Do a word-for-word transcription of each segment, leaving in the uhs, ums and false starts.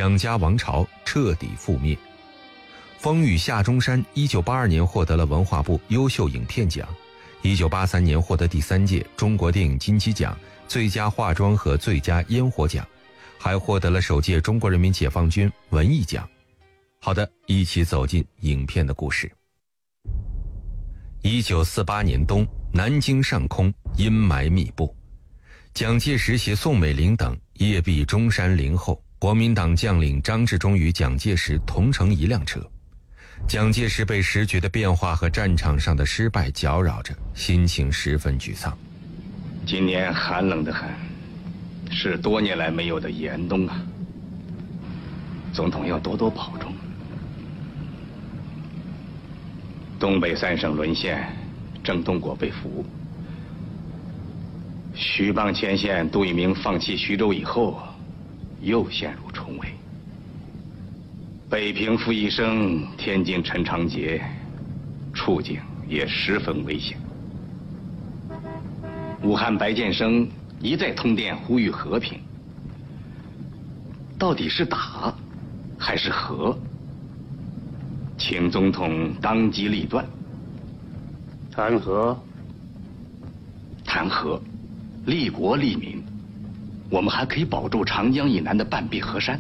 蒋家王朝彻底覆灭。风雨下中山一九八二年获得了文化部优秀影片奖，一九八三年获得第三届中国电影金鸡奖最佳化妆和最佳烟火奖，还获得了首届中国人民解放军文艺奖。好的，一起走进影片的故事。一九四八年冬，南京上空阴霾密布，蒋介石携宋美龄等夜避中山陵后，国民党将领张治中与蒋介石同乘一辆车。蒋介石被时局的变化和战场上的失败搅扰着，心情十分沮丧。 今年寒冷得很，是多年来没有的严冬啊！总统要多多保重。东北三省沦陷，郑东国被俘，徐蚌前线杜聿明放弃徐州以后，又陷入重围。北平傅医生、天津陈长捷，处境也十分危险。武汉白建生一再通电呼吁和平，到底是打还是和？请总统当机立断。 谈和， 谈和，利国利民，我们还可以保住长江以南的半壁河山。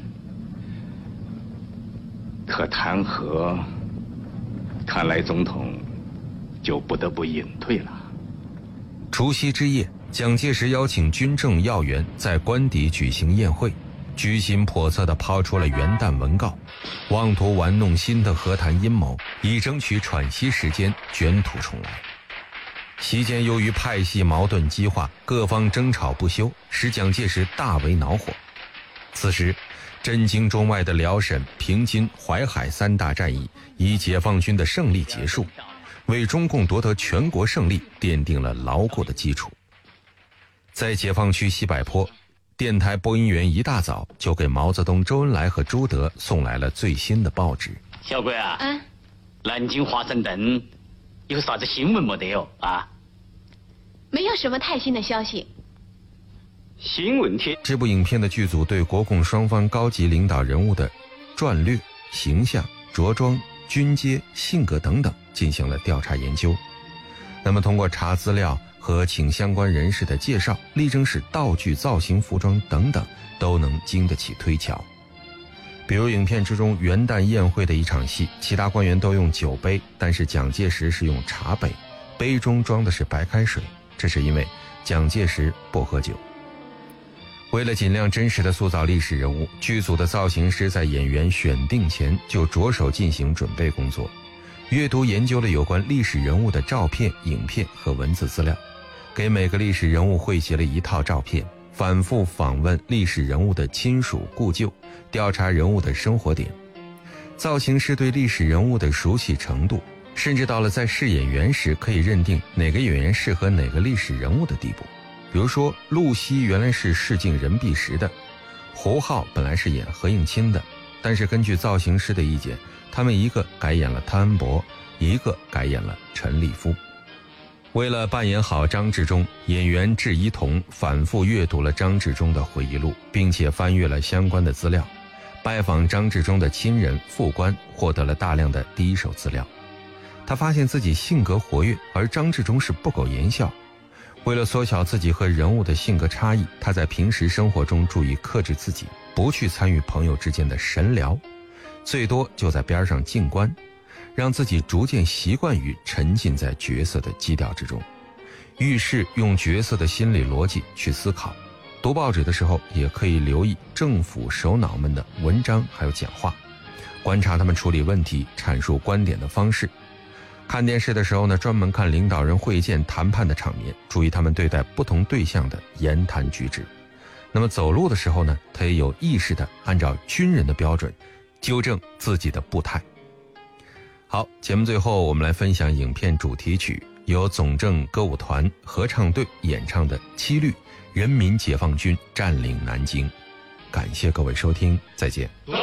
可谈和，看来总统就不得不隐退了。 除夕之夜，蒋介石邀请军政要员在官邸举行宴会，居心叵测地抛出了元旦文告，妄图玩弄新的和谈阴谋，以争取喘息时间，卷土重来。席间由于派系矛盾激化，各方争吵不休，使蒋介石大为恼火。此时震惊中外的辽沈、平津、淮海三大战役以解放军的胜利结束，为中共夺得全国胜利奠定了牢固的基础。在解放区西柏坡，电台播音员一大早就给毛泽东、周恩来和朱德送来了最新的报纸。 小鬼啊， 嗯， 南京华盛顿有啥子新闻没得哟？啊， 没有什么太新的消息。 新闻贴。 这部影片的剧组对国共双方高级领导人物的传略、形象、着装、军阶、性格等等进行了调查研究。那么通过查资料和请相关人士的介绍，力争使道具、造型、服装等等都能经得起推敲。比如影片之中元旦宴会的一场戏，其他官员都用酒杯，但是蒋介石是用茶杯，杯中装的是白开水，这是因为蒋介石不喝酒。为了尽量真实地塑造历史人物，剧组的造型师在演员选定前就着手进行准备工作，阅读研究了有关历史人物的照片、影片和文字资料，给每个历史人物汇集了一套照片，反复访问历史人物的亲属故旧，调查人物的生活点。造型师对历史人物的熟悉程度，甚至到了在试演员时可以认定哪个演员适合哪个历史人物的地步。比如说陆西原来是试镜任弼时的，侯浩本来是演何应钦的，但是根据造型师的意见，他们一个改演了汤恩伯，一个改演了陈立夫。为了扮演好张治中，演员质一彤反复阅读了张治中的回忆录，并且翻阅了相关的资料，拜访张治中的亲人、副官，获得了大量的第一手资料。他发现自己性格活跃，而张治中是不苟言笑。为了缩小自己和人物的性格差异，他在平时生活中注意克制自己，不去参与朋友之间的神聊，最多就在边上静观，让自己逐渐习惯于沉浸在角色的基调之中。遇事用角色的心理逻辑去思考，读报纸的时候也可以留意政府首脑们的文章还有讲话，观察他们处理问题、阐述观点的方式。看电视的时候呢，专门看领导人会见谈判的场面，注意他们对待不同对象的言谈举止。那么走路的时候呢，他也有意识地按照军人的标准纠正自己的步态。好，节目最后我们来分享影片主题曲，由总政歌舞团合唱队演唱的《七律》，人民解放军占领南京。感谢各位收听，再见。